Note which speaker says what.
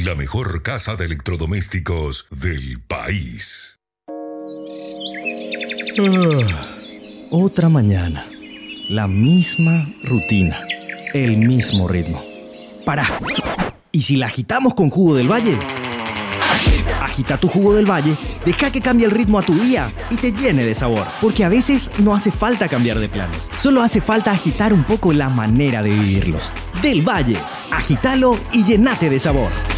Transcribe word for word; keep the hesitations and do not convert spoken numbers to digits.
Speaker 1: la mejor casa de electrodomésticos del país.
Speaker 2: Uh, otra mañana. La misma rutina. El mismo ritmo. ¡Para! ¿Y si la agitamos con jugo del valle? Agita tu jugo del valle, deja que cambie el ritmo a tu día y te llene de sabor. Porque a veces no hace falta cambiar de planes. Solo hace falta agitar un poco la manera de vivirlos. Del Valle, agítalo y llenate de sabor.